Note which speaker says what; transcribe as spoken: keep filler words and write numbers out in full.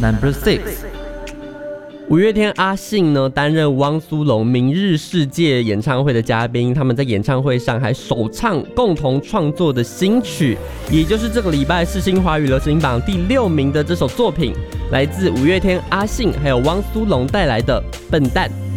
Speaker 1: Number six，
Speaker 2: 五月天阿信呢担任汪苏泷明日世界演唱会的嘉宾，他们在演唱会上还首唱共同创作的新曲，也就是这个礼拜世新华语流行榜第六名的这首作品，来自五月天阿信还有汪苏泷带来的《笨蛋》。